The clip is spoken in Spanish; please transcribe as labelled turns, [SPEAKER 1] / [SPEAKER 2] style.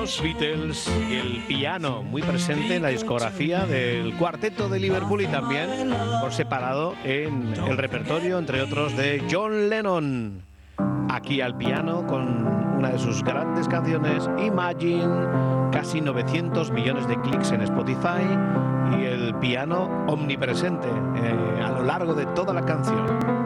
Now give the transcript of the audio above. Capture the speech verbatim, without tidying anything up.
[SPEAKER 1] los Beatles, el piano muy presente en la discografía del cuarteto de Liverpool y también por separado en el repertorio, entre otros, de John Lennon. Aquí al piano con una de sus grandes canciones, Imagine, casi novecientos millones de clics en Spotify y el piano omnipresente eh, a lo largo de toda la canción.